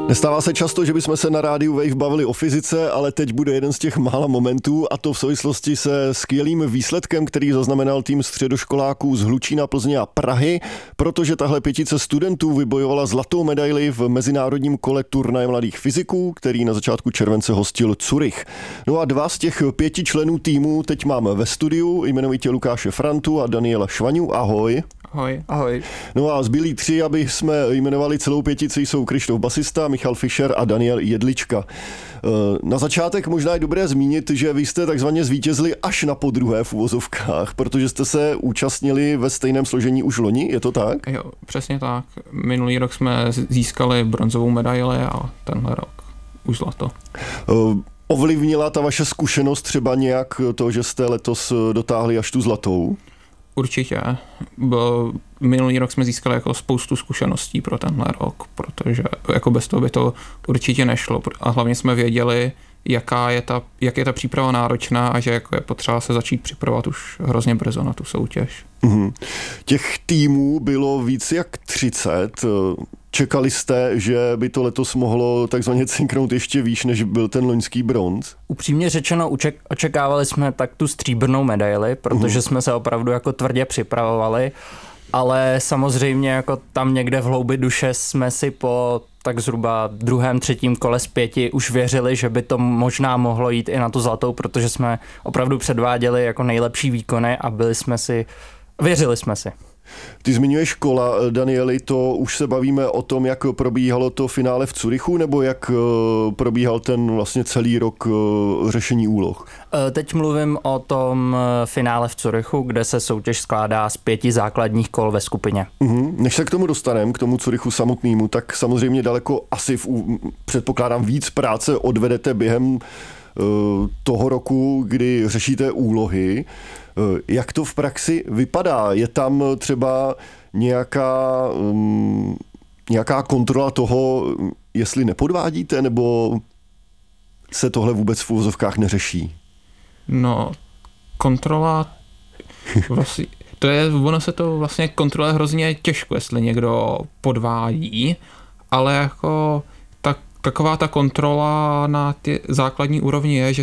Nestává se často, že bychom se na rádiu Wave bavili o fyzice, ale teď bude jeden z těch mála momentů, a to v souvislosti se skvělým výsledkem, který zaznamenal tým středoškoláků z Hlučína, Plzně a Prahy, protože tahle pětice studentů vybojovala zlatou medaili v mezinárodním kole turnaje mladých fyziků, který na začátku července hostil Curych. No a dva z těch 5 členů týmu teď máme ve studiu, jmenovitě Lukáše Frantu a Daniela Švaňu. Ahoj. Ahoj. Ahoj. No a zbylí 3, aby jsme jmenovali celou pětici, jsou Krištof basista, Michal Fischer a Daniel Jedlička. Na začátek možná je dobré zmínit, že vy jste takzvaně zvítězili až na podruhé v uvozovkách, protože jste se účastnili ve stejném složení už loni, je to tak? Jo, přesně tak. Minulý rok jsme získali bronzovou medaili a tenhle rok už zlato. Ovlivnila ta vaše zkušenost třeba nějak to, že jste letos dotáhli až tu zlatou? Určitě. Minulý rok jsme získali jako spoustu zkušeností pro tenhle rok, protože jako bez toho by to určitě nešlo. A hlavně jsme věděli, jak je ta příprava náročná a že jako je potřeba se začít připravovat už hrozně brzo na tu soutěž. Mm-hmm. Těch týmů bylo víc jak 30. Čekali jste, že by to letos mohlo takzvaně cinknout ještě výš, než byl ten loňský bronz? Upřímně řečeno, očekávali jsme tak tu stříbrnou medaili, protože jsme se opravdu jako tvrdě připravovali, ale samozřejmě jako tam někde v hloubi duše jsme si po tak zhruba 2., 3. kole z 5 už věřili, že by to možná mohlo jít i na tu zlatou, protože jsme opravdu předváděli jako nejlepší výkony a věřili jsme si. Ty zmiňuješ kola, Danieli, to už se bavíme o tom, jak probíhalo to finále v Curychu, nebo jak probíhal ten vlastně celý rok řešení úloh? Teď mluvím o tom finále v Curychu, kde se soutěž skládá z 5 základních kol ve skupině. Než se k tomu dostaneme, k tomu Curychu samotnému, tak samozřejmě daleko asi předpokládám víc práce odvedete během toho roku, kdy řešíte úlohy. Jak to v praxi vypadá? Je tam třeba nějaká kontrola toho, jestli nepodvádíte, nebo se tohle vůbec v uvozovkách neřeší? No, kontrola vlastně, ono se to vlastně kontroluje hrozně těžko, jestli někdo podvádí, ale jako taková ta kontrola na ty základní úrovni je, že